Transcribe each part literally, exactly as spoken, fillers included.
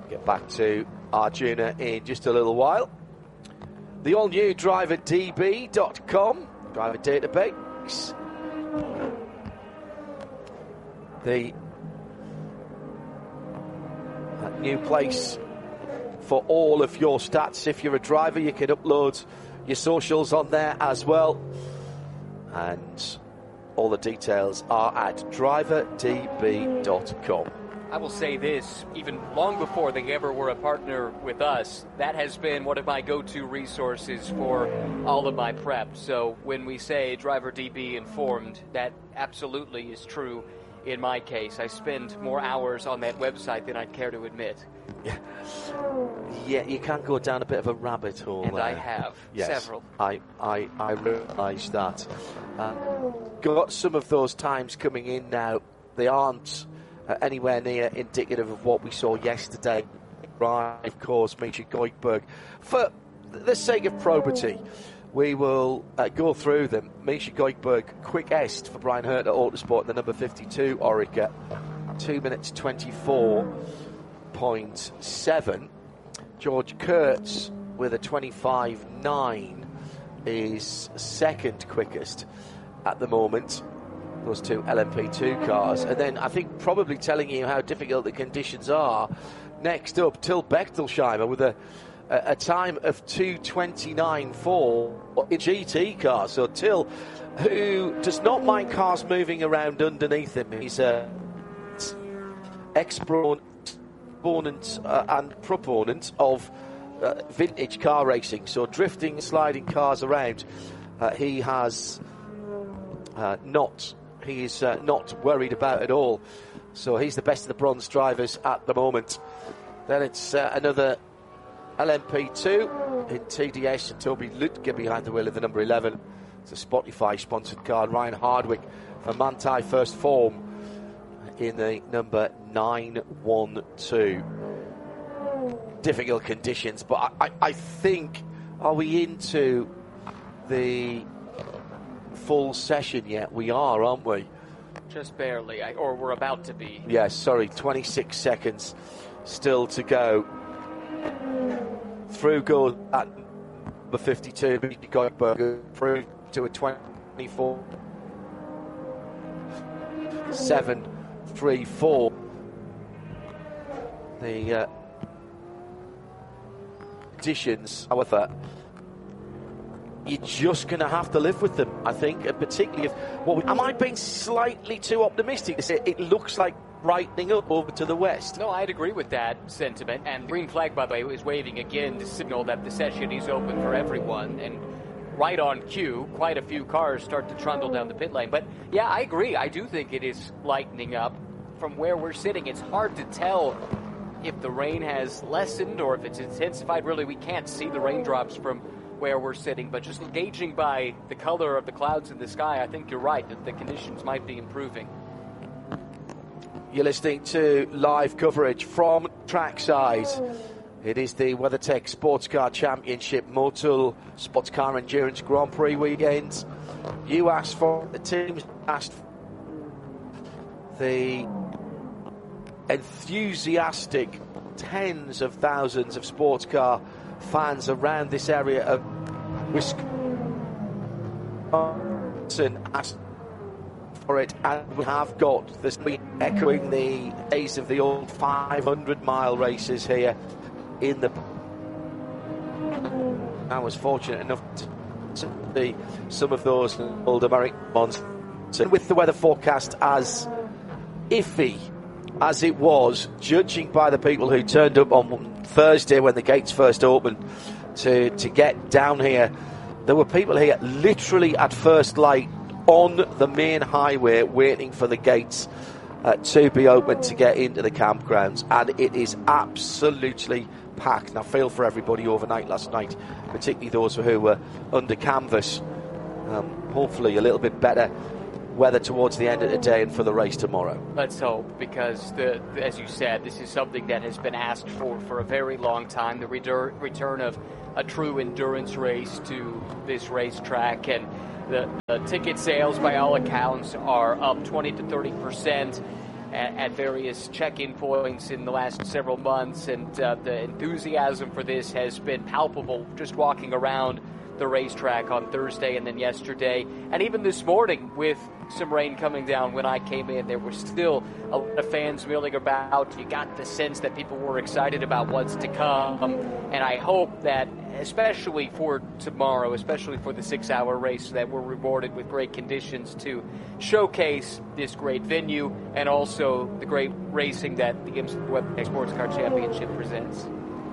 Get back to Arjuna in just a little while. The all-new driver D B dot com, driver database. The new place for all of your stats. If you're a driver, you can upload your socials on there as well. And all the details are at driver D B dot com. I will say this, even long before they ever were a partner with us, that has been one of my go-to resources for all of my prep. So when we say Driver D B informed, that absolutely is true in my case. I spend more hours on that website than I'd care to admit. Yeah, yeah, you can go down a bit of a rabbit hole. And there. I have, yes, several. I, I, I realise that. Um, got some of those times coming in now. They aren't uh, anywhere near indicative of what we saw yesterday. Drive course, Misha Goikberg. For the sake of probity, we will uh, go through them. Misha Goikberg, quickest for Brian Hurt at Autosport, the number fifty-two Orica, two minutes twenty-four point seven. George Kurtz with a twenty-five nine is second quickest at the moment. Those two L M P two cars. And then I think probably telling you how difficult the conditions are. Next up, Till Bechtelsheimer with a, a, a time of two twenty-nine four in G T car. So Till, who does not mind cars moving around underneath him, he's a ex-proponent uh, and proponent of uh, vintage car racing. So drifting, sliding cars around, uh, he has uh, not... He's uh, not worried about at all. So he's the best of the bronze drivers at the moment. Then it's uh, another L M P two in T D S and Toby Lutke behind the wheel of the number eleven. It's a Spotify sponsored car. Ryan Hardwick for Manthey First Form in the number nine one two. Difficult conditions, but I, I, I think, are we into the full session yet? We are, aren't we? Just barely, I, or we're about to be. Yes, sorry, twenty-six seconds still to go. Through goes at number fifty-two, Goldberger, through to a twenty-four seven three four. The uh, additions, however, you're just going to have to live with them, I think, and particularly if... Well, am I being slightly too optimistic to say it looks like brightening up over to the west? No, I'd agree with that sentiment. And green flag, by the way, is waving again to signal that the session is open for everyone. And right on cue, quite a few cars start to trundle down the pit lane. But, yeah, I agree. I do think it is lightening up. From where we're sitting, it's hard to tell if the rain has lessened or if it's intensified. Really, we can't see the raindrops from where we're sitting, but just gauging by the color of the clouds in the sky, I think you're right that the conditions might be improving. You're listening to live coverage from trackside. It is the WeatherTech Sports Car Championship Motul Sports Car Endurance Grand Prix weekend. You asked for, the teams asked for the enthusiastic tens of thousands of sports car fans around this area of Wisconsin asked for it, and we have got this echoing the days of the old five hundred mile races here in the... I was fortunate enough to see some of those old American ones. So with the weather forecast as iffy as it was, judging by the people who turned up on Thursday when the gates first opened to, to get down here, there were people here literally at first light on the main highway waiting for the gates uh, to be open to get into the campgrounds, and it is absolutely packed. Now, I feel for everybody overnight last night, particularly those who were under canvas. Um, hopefully a little bit better weather towards the end of the day and for the race tomorrow. Let's hope, because the, as you said, this is something that has been asked for for a very long time, the retur- return of a true endurance race to this racetrack, and the, the ticket sales by all accounts are up twenty to thirty percent at, at various check-in points in the last several months, and uh, the enthusiasm for this has been palpable just walking around the racetrack on Thursday and then yesterday, and even this morning with some rain coming down when I came in. There were still a lot of fans milling about. You got the sense that people were excited about what's to come, and I hope that, especially for tomorrow, especially for the six-hour race, that we're rewarded with great conditions to showcase this great venue and also the great racing that the IMSA Sports Car Championship presents.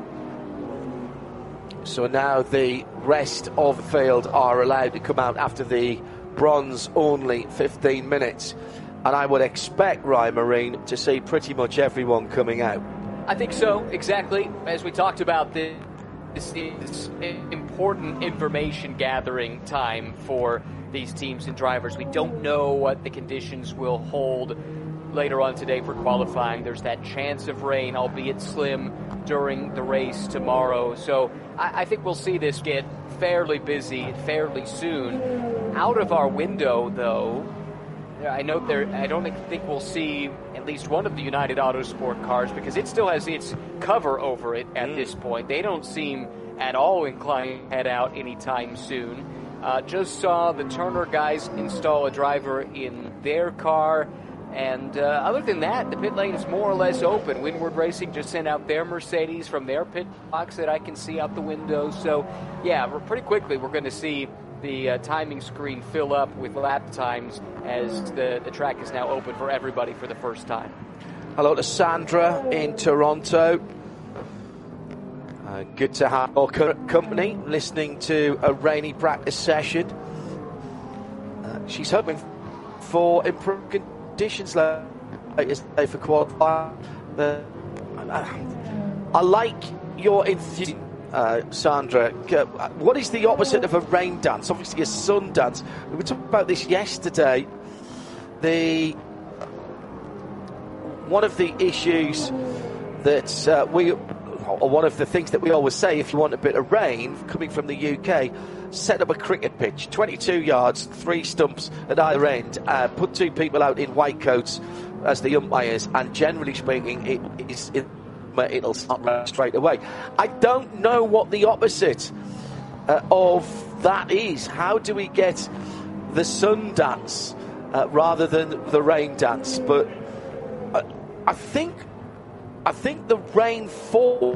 So now the rest of the field are allowed to come out after the bronze-only fifteen minutes. And I would expect, Ryan Marine, to see pretty much everyone coming out. I think so, exactly. As we talked about, this, this is important information gathering time for these teams and drivers. We don't know what the conditions will hold later on today for qualifying. There's that chance of rain, albeit slim, during the race tomorrow. So I, I think we'll see this get fairly busy fairly soon. Out of our window, though, I note there, I don't think we'll see at least one of the United Autosport cars because it still has its cover over it at mm. this point. They don't seem at all inclined to head out anytime soon. Uh, just saw the Turner guys install a driver in their car. And uh, other than that, the pit lane is more or less open. Windward Racing just sent out their Mercedes from their pit box that I can see out the window. So, yeah, we're pretty quickly we're going to see the uh, timing screen fill up with lap times as the, the track is now open for everybody for the first time. Hello to Sandra in Toronto. Uh, good to have your company listening to a rainy practice session. Uh, she's hoping for improved conditions later today for qualifying. Uh, I like your enthusiasm, uh, Sandra. What is the opposite of a rain dance? Obviously a sun dance. We were talking about this yesterday. The one of the issues that uh, we, or one of the things that we always say, if you want a bit of rain coming from the U K, set up a cricket pitch, twenty-two yards, three stumps at either end, uh, put two people out in white coats as the umpires, and generally speaking, it is it, it'll start straight away. I don't know what the opposite uh, of that is. How do we get the sun dance uh, rather than the rain dance? But uh, I think I think the rainfall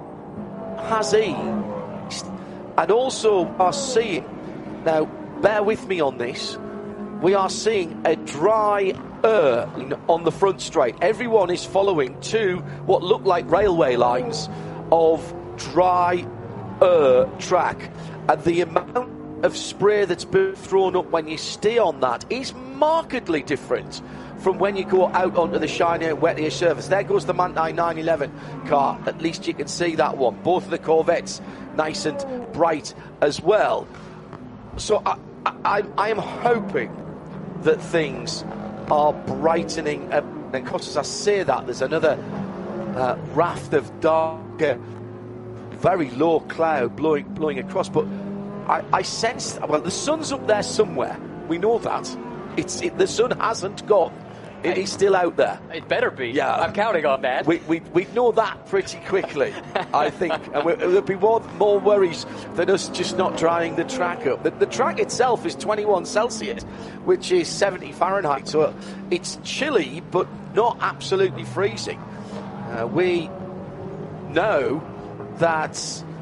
has eased. And also are seeing, now bear with me on this, we are seeing a dry air on the front straight. Everyone is following to what look like railway lines of dry air track. And the amount of spray that's been thrown up when you stay on that is markedly different from when you go out onto the shinier, wettier surface. There goes the Manthey nine eleven car. At least you can see that one. Both of the Corvettes nice and bright as well. So I, I, I am hoping that things are brightening. And of course, as I say that, there's another uh, raft of dark, uh, very low cloud blowing blowing across. But I, I sense, well, the sun's up there somewhere. We know that. It's it, the sun hasn't gone. It is still out there. It better be. Yeah, I'm counting on that. We we we know that pretty quickly, I think. And we, there'll be more more worries than us just not drying the track up. The, the track itself is twenty-one Celsius, which is seventy Fahrenheit. So it's chilly, but not absolutely freezing. Uh, we know that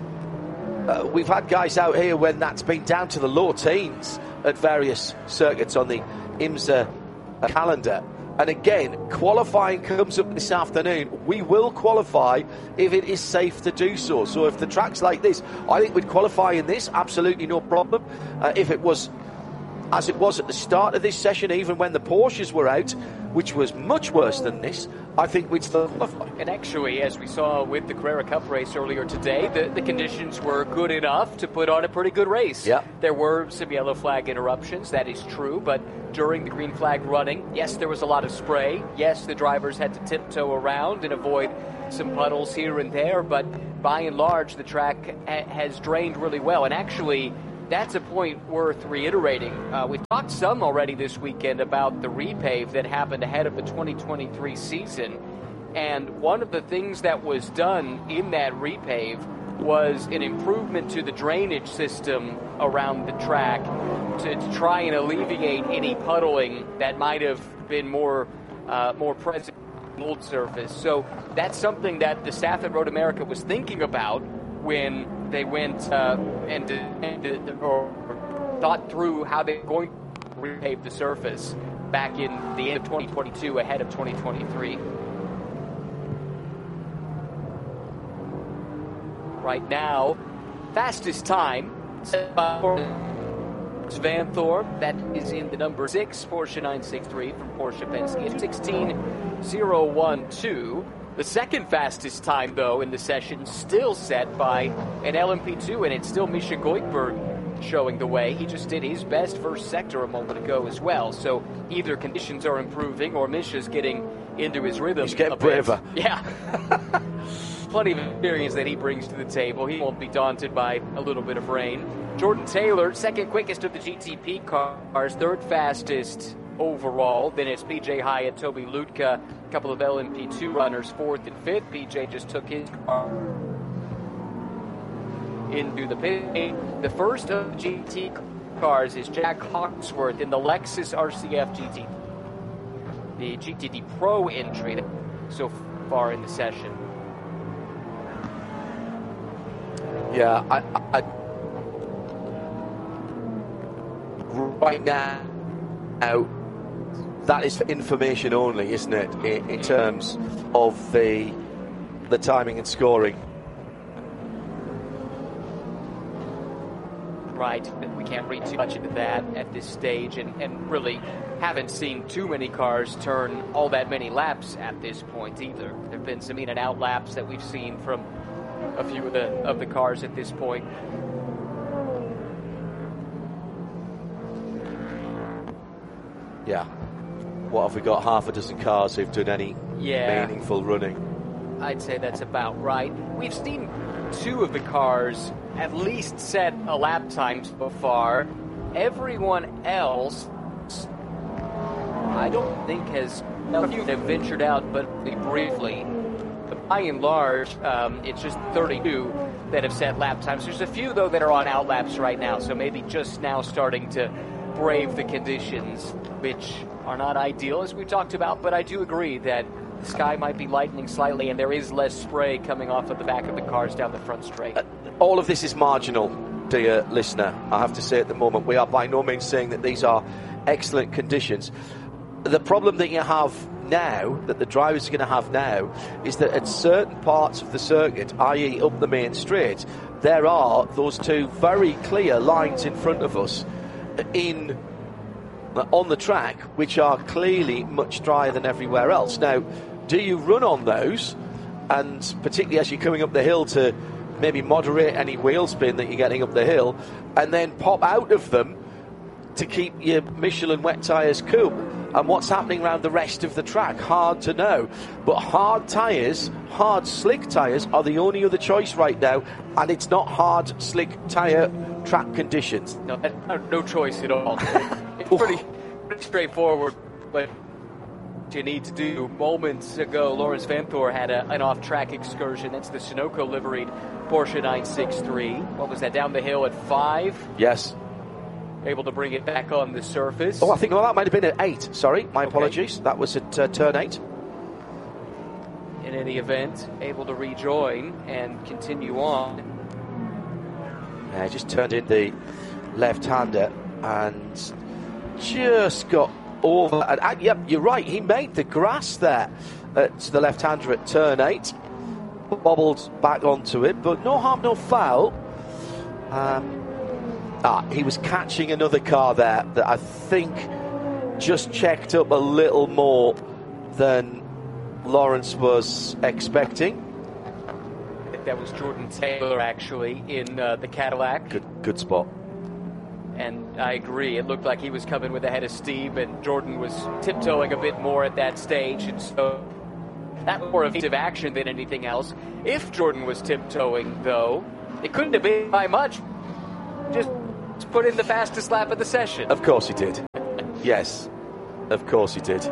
uh, we've had guys out here when that's been down to the low teens at various circuits on the IMSA calendar. And again, qualifying comes up this afternoon. We will qualify if it is safe to do so. So if the track's like this, I think we'd qualify in this, absolutely no problem. Uh, if it was as it was at the start of this session, even when the Porsches were out, which was much worse than this, I think we'd still qualify. And actually, as we saw with the Carrera Cup race earlier today, the, the conditions were good enough to put on a pretty good race. Yeah. There were some yellow flag interruptions, that is true, but during the green flag running, yes, there was a lot of spray. Yes, the drivers had to tiptoe around and avoid some puddles here and there, but by and large, the track ha- has drained really well. And actually, that's a point worth reiterating. Uh, we've talked some already this weekend about the repave that happened ahead of the twenty twenty-three season. And one of the things that was done in that repave was an improvement to the drainage system around the track to, to try and alleviate any puddling that might have been more uh, more present on the old surface. So that's something that the staff at Road America was thinking about when they went uh, and, and or thought through how they're going to repave the surface back in the end of twenty twenty-two ahead of twenty twenty-three. Right now, fastest time set by Vanthoor. That is in the number six Porsche nine sixty-three from Porsche Penske. It's sixteen oh one two. The second fastest time, though, in the session, still set by an L M P two, and it's still Misha Goikberg showing the way. He just did his best first sector a moment ago as well. So either conditions are improving or Misha's getting into his rhythm. He's getting braver. Yeah. Plenty of experience that he brings to the table. He won't be daunted by a little bit of rain. Jordan Taylor, second quickest of the G T P cars, third fastest overall. Then it's P J Hyatt, Toby Lutka, a couple of L M P two runners, fourth and fifth. P J just took his car into the pit. The first of the G T cars is Jack Hawksworth in the Lexus R C F G T. The G T D Pro entry so far in the session. Yeah, I, I, right now, now, that is for information only, isn't it? In, in terms of the the timing and scoring. Right, we can't read too much into that at this stage, and, and really haven't seen too many cars turn all that many laps at this point either. There have been some in and out laps that we've seen from a few of the of the cars at this point. Yeah. What have we got? Half a dozen cars who've done any yeah. meaningful running. I'd say that's about right. We've seen two of the cars at least set a lap time so far. Everyone else, I don't think has. A few have ventured out, but briefly. But by and large, um, it's just thirty-two that have set lap times. There's a few, though, that are on out laps right now, so maybe just now starting to brave the conditions, which are not ideal, as we talked about. But I do agree that the sky might be lightening slightly, and there is less spray coming off of the back of the cars down the front straight. Uh, all of this is marginal, dear listener. I have to say at the moment, we are by no means saying that these are excellent conditions. The problem that you have now, that the drivers are going to have now, is that at certain parts of the circuit, that is up the main straight, there are those two very clear lines in front of us in on the track, which are clearly much drier than everywhere else. Now, do you run on those, and particularly as you're coming up the hill, to maybe moderate any wheel spin that you're getting up the hill, and then pop out of them to keep your Michelin wet tyres cool? And what's happening around the rest of the track? Hard to know. But hard tyres, hard slick tyres are the only other choice right now, and it's not hard slick tyre track conditions. No, no choice at all. It's pretty, pretty straightforward, but what you need to do. Moments ago, Laurens Vanthoor had a, an off-track excursion. That's the Sunoco liveried Porsche nine sixty-three. What was that, down the hill at five? Yes. Able to bring it back on the surface. Oh, I think well, that might have been at eight. Sorry, my okay. apologies. That was at uh, turn eight. In any event, able to rejoin and continue on. Yeah, just turned in the left-hander and just got over. And, and yep, you're right. He made the grass there at the left-hander at turn eight. Bobbled back onto it, but no harm, no foul. Um, Ah, he was catching another car there that I think just checked up a little more than Laurens was expecting. I think that was Jordan Taylor, actually, in uh, the Cadillac. Good, good spot. And I agree. It looked like he was coming with a head of steam, and Jordan was tiptoeing a bit more at that stage. And so that was more evasive action than anything else. If Jordan was tiptoeing, though, it couldn't have been by much. Just put in the fastest lap of the session. Of course he did. Yes, of course he did.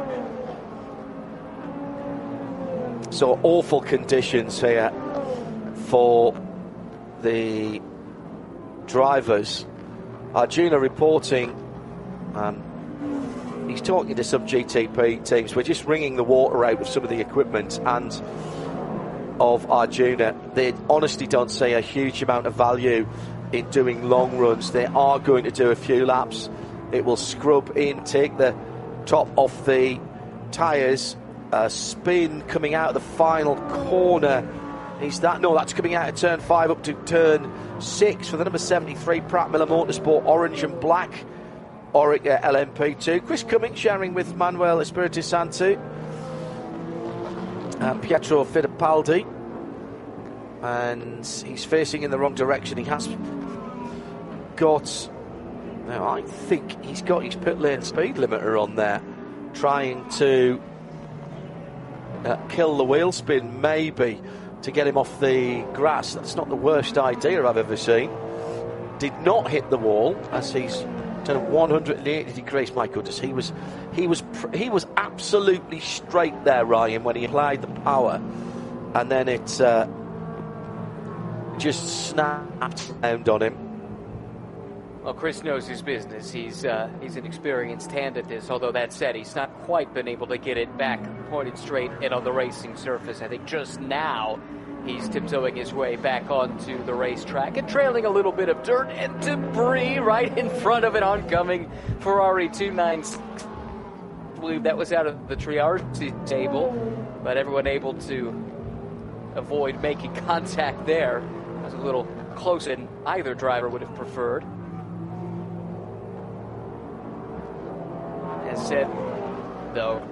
So awful conditions here for the drivers. Arjuna reporting, um, he's talking to some G T P teams. We're just wringing the water out of some of the equipment and of Arjuna. They honestly don't see a huge amount of value in doing long runs. They are going to do a few laps. It will scrub in, take the top off the tyres, uh, spin coming out of the final corner. Is that? No, that's coming out of turn five up to turn six for the number seventy-three Pratt Miller Motorsport, orange and black Oric uh, L M P two. Chris Cummings sharing with Manuel Espiritu Santo, uh, Pietro Fittipaldi, and he's facing in the wrong direction. He has got, now I think he's got his pit lane speed limiter on there, trying to uh, kill the wheel spin maybe to get him off the grass. That's not the worst idea I've ever seen. Did not hit the wall as he's done one hundred eighty degrees. My goodness, he was he was he was absolutely straight there, Ryan, when he applied the power, and then it uh, just snapped around on him. Well, Chris knows his business. He's uh, he's an experienced hand at this. Although that said, he's not quite been able to get it back pointed straight and on the racing surface. I think just now he's tiptoeing his way back onto the racetrack and trailing a little bit of dirt and debris right in front of an oncoming Ferrari two ninety-six. I believe that was out of the triage table, but everyone able to avoid making contact there. It was a little closer than either driver would have preferred. As said, though,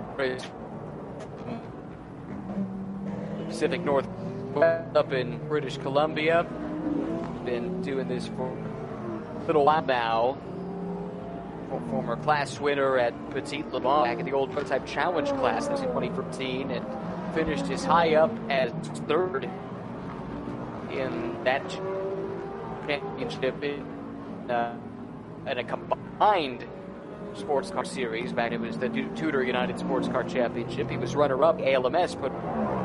Pacific Northwest up in British Columbia. Been doing this for a little while now. Former class winner at Petit Le Mans back in the old prototype challenge class in twenty thirteen, and finished his high up as third in that championship in, uh, in a combined sports car series. Back it was the Tudor United Sports Car Championship. He was runner-up. A L M S put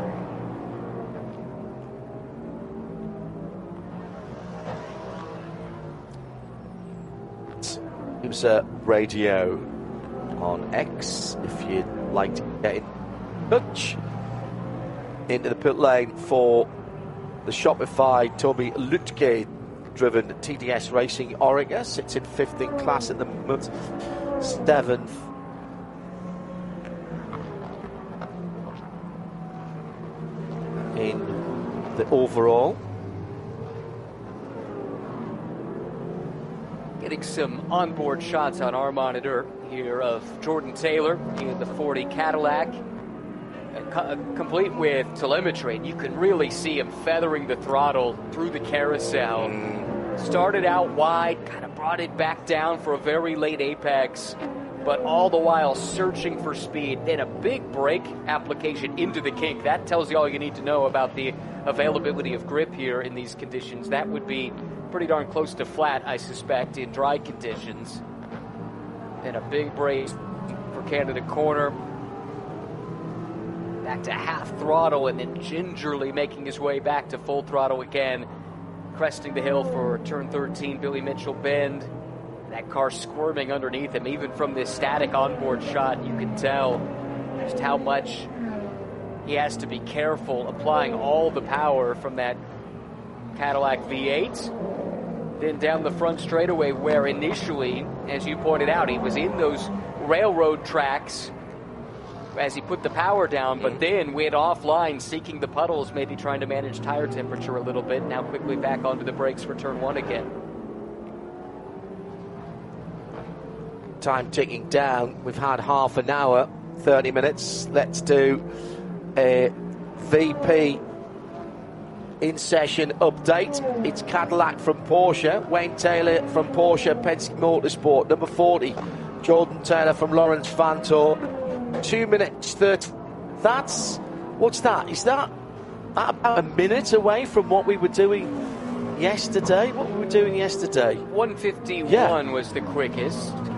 Gives a radio on X if you'd like to get in touch. Into the pit lane for the Shopify Toby Lutke driven T D S Racing Orica. Sits in fifth in class at the moment, seventh. In the overall. Getting some onboard shots on our monitor here of Jordan Taylor in the forty Cadillac, uh, complete with telemetry. And you can really see him feathering the throttle through the carousel. Mm. Started out wide, kind of brought it back down for a very late apex, but all the while searching for speed. Then a big brake application into the kink. That tells you all you need to know about the availability of grip here in these conditions. That would be pretty darn close to flat, I suspect, in dry conditions. Then a big brake for Canada corner. Back to half throttle and then gingerly making his way back to full throttle again. Cresting the hill for turn thirteen, Billy Mitchell bend. That car squirming underneath him. Even from this static onboard shot, you can tell just how much he has to be careful applying all the power from that Cadillac V eight. Then down the front straightaway where initially, as you pointed out, he was in those railroad tracks as he put the power down, but then went offline seeking the puddles, maybe trying to manage tire temperature a little bit. Now quickly back onto the brakes for turn one again. Time ticking down. We've had half an hour, thirty minutes. Let's do a V P in session update. It's Cadillac from Porsche, Wayne Taylor from Porsche Penske Motorsport, number forty, Jordan Taylor from Lawrence Fantor. Two minutes thirty. That's, what's that? Is that, that about a minute away from what we were doing yesterday? What were we doing yesterday? one fifty-one Yeah. was the quickest.